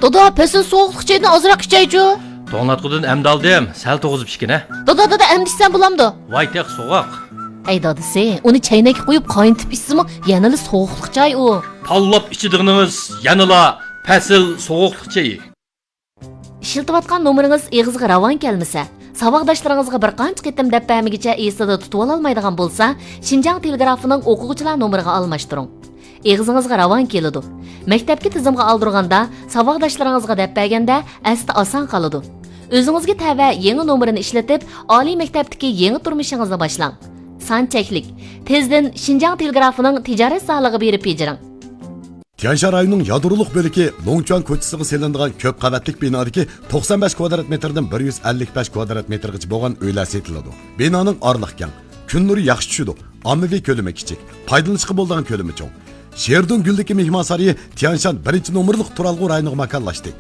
Dada, pesin soğuqluq çayını azırak içeycu. To'nglatqudan amdaldim, sal to'g'izib ichgina. Dada, emdişsen bulamdı. Voy teq so'g'oq. Ey dadisi, onu çaynak koyup kaynatib içsimi, yanılı soğuqluq çay o. Tanlab ichidig'inimiz yanıla fasil so'g'uqliq chayi. İşiltivatqan nomeringiz eg'izga ravon kelmasa, savaqdoshlaringizga bir qancha qitim deb bamigacha esida tutib ololmaydigan bo'lsa, Xinjiang telegrafining o'quvchilar nomeriga almashtiring. Eg'izingizga ravon keladi. Maktabga tizimga oldirganda, savaqdoshlaringizga deb berganda asli oson qoladi. O'zingizga tava yangi nomerini ishlatib, oliy maktabdagi yangi turmushingizni boshlang. Son cheklik. Tezdan Xinjiang telegrafining tijorat sohasiga berib bejiring. Tianshan rayonunun yadroluk bölüki Longchuan ko'chasiga selindigan ko'p qavatlik binodagi 95 kvadrat metrdan 155 kvadrat metrgacha bo'lgan uylar setiladi. Binoning orliq keng, kun nuri yaxshi tushadi. Ommaviy ko'lami kichik, foydalanishga bo'ladigan ko'lami cho'ng. Sherdun Guldagi mehmon saroyi Tianshan 1-nomerlik turalg'u rayoniga makonlashdi.